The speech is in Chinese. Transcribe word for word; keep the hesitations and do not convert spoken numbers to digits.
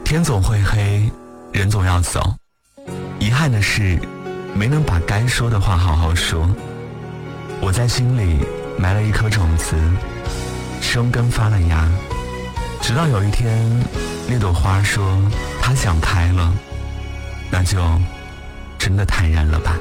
天总会黑，人总要走。遗憾的是，没能把该说的话好好说。我在心里埋了一颗种子，生根发了芽，直到有一天，那朵花说它想开了，那就真的坦然了吧。